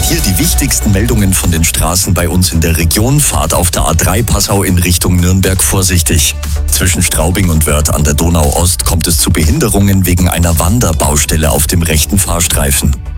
Hier die wichtigsten Meldungen von den Straßen bei uns in der Region. Fahrt auf der A3 Passau in Richtung Nürnberg vorsichtig. Zwischen Straubing und Wörth an der Donau Ost kommt es zu Behinderungen wegen einer Wanderbaustelle auf dem rechten Fahrstreifen.